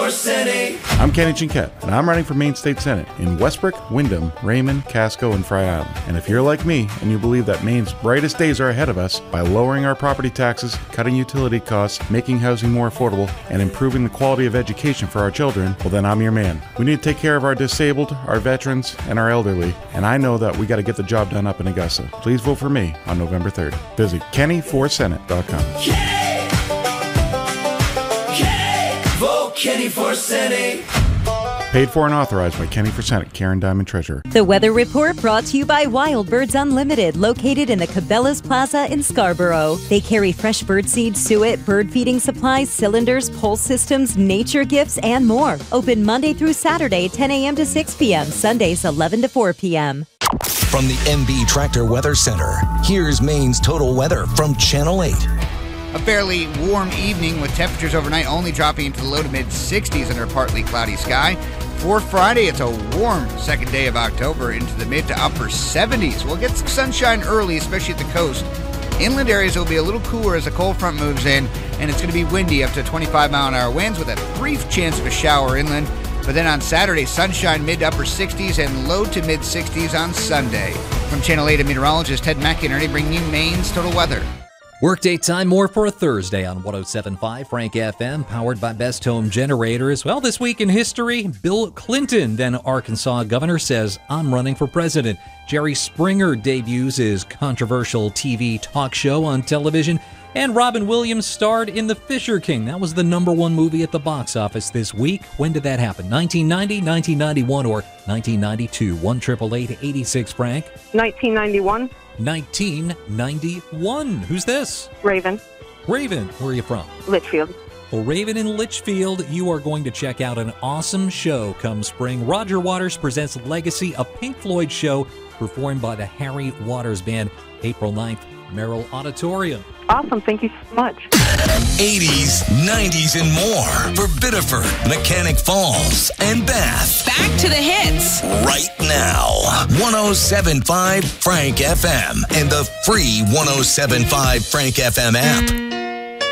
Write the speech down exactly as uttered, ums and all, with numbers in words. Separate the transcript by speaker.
Speaker 1: for Senate.
Speaker 2: I'm Kenny Chinquette, and I'm running for Maine State Senate in Westbrook, Wyndham, Raymond, Casco, and Fry Island. And if you're like me and you believe that Maine's brightest days are ahead of us by lowering our property taxes, cutting utility costs, making housing more affordable, and improving the quality of education for our children, well then I'm your man. We need to take care of our disabled, our veterans, and our elderly, and I know that we got to get the job done up in Augusta. Please vote for me on November third. Visit kenny for senate dot com.
Speaker 1: Kenny! Kenny! Vote Kenny for Senate.
Speaker 2: Paid for and authorized by Kenny for Senate, Karen Diamond, Treasurer.
Speaker 3: The Weather Report brought to you by Wild Birds Unlimited, located in the Cabela's Plaza in Scarborough. They carry fresh birdseed, suet, bird feeding supplies, cylinders, pulse systems, nature gifts, and more. Open Monday through Saturday, ten a.m. to six p.m., Sundays, eleven to four p.m.
Speaker 4: From the M B Tractor Weather Center, here's Maine's total weather from Channel eight.
Speaker 5: A fairly warm evening with temperatures overnight only dropping into the low to mid sixties under a partly cloudy sky. For Friday, it's a warm second day of October into the mid to upper seventies. We'll get some sunshine early, especially at the coast. Inland areas will be a little cooler as a cold front moves in, and it's going to be windy up to twenty-five mile an hour winds with a brief chance of a shower inland. But then on Saturday, sunshine mid to upper sixties and low to mid sixties on Sunday. From Channel eight, meteorologist Ted McInerney bringing you Maine's total weather.
Speaker 6: Workday time more for a Thursday on one oh seven point five Frank F M, powered by Best Home Generators. Well, this week in history, Bill Clinton, then Arkansas governor, says, "I'm running for president." Jerry Springer debuts his controversial T V talk show on television. And Robin Williams starred in The Fisher King. That was the number one movie at the box office this week. When did that happen? nineteen ninety, nineteen ninety-one, or nineteen ninety-two? one eight eight eight, eighty-six Frank.
Speaker 7: nineteen ninety-one.
Speaker 6: nineteen ninety-one. Who's this?
Speaker 7: Raven.
Speaker 6: Raven, where are you from?
Speaker 7: Litchfield.
Speaker 6: Well, Raven in Litchfield, you are going to check out an awesome show come spring. Roger Waters presents Legacy, a Pink Floyd show performed by the Harry Waters Band, April ninth, Merrill Auditorium.
Speaker 7: Awesome. Thank you so much.
Speaker 4: eighties, nineties, and more for Biddeford, Mechanic Falls, and Bath.
Speaker 8: Back to the hits.
Speaker 4: Right now. one oh seven point five Frank F M and the free one oh seven point five Frank F M app.